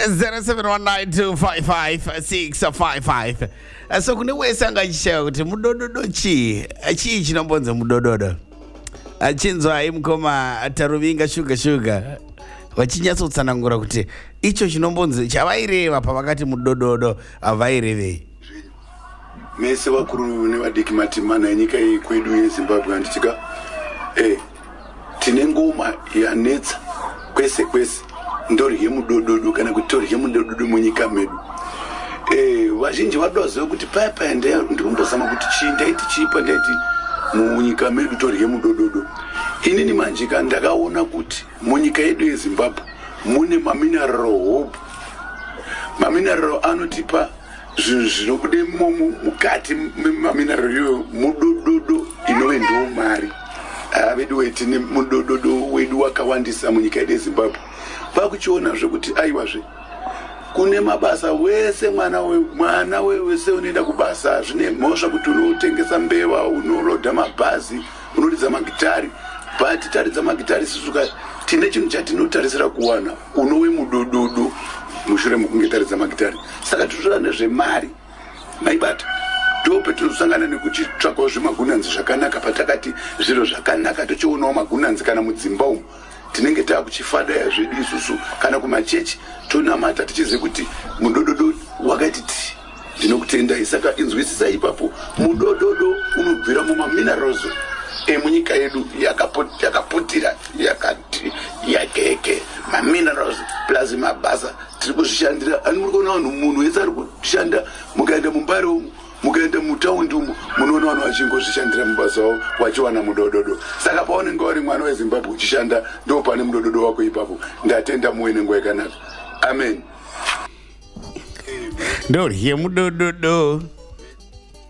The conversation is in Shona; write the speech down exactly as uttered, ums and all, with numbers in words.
zero seven one nine two five five six five five. So kune wesanga chishayo kuti mudododo chi chi chinombonza mudododo achinzwa imkoma taruvinga shuga shuga wachinyatsotsangura kuti icho chinombonza chavaireva pavakati mudododo avairevei mese vakuru nevadiki matimana enyika yekwedu yeZimbabwe anditika eh tine ngoma yanetsa kwese kwese ndorye mudododo kana kuti torye mudododo munyika medu eh vazhinji vadoziva kuti papa ndikumbozama kuti chii ndaiti chipa ndaiti munyika medu torye mudododo. Inini manjika ndakaona kuti munyika yedu yeZimbabwe mune mamineral hope. Mamineral anotipa zvinhu zvinobude mukati memineral iyoyo mudododo inove ndiwo mari. Vedu wetine mudododo wedu wakawandisa munyika yedu yeZimbabwe. Pakuchiona zvekuti aiwazve kune mabasa wese mwana we mwana we wese unoenda kubasa zvine mhosva kuti unotengesa mbeva unorodha mabhazi unoridza magitari but taridza magitari sisuka tine chinhu chatinotarisira kuwana unowe mudododo mushure mukunge taridza magitari saka totora nezvemari maibata ndope tinosangana nekuchitsvakawo zvemagunanzi zvakanaka patakati zviro zvakanaka tochionawo magunanzi kana mudzimba umu tinenge takuchifadaya zvedu isusu kana kumachechi tonamata tichiziva kuti mudododo wakati ti ndinokutendai saka inzwisisa ipapo mudododo unobvira mumaminerals emunyika yedu yakaputira yakati yakeke maminerals plus mabasa tiri kuzvishandira ani muri kuona vanhu munhu wese ari kushanda mukaenda mumbare umu mukaenda mutaundi umu munoona vanhu vachingozvishandira mabasa avo vachiwana mudododo saka paunenge uri mwana weZimbabwe uchishanda ndo pane mudododo wako ipapo ndatenda muwe nenguva yakanaka amen ndorye mudododo.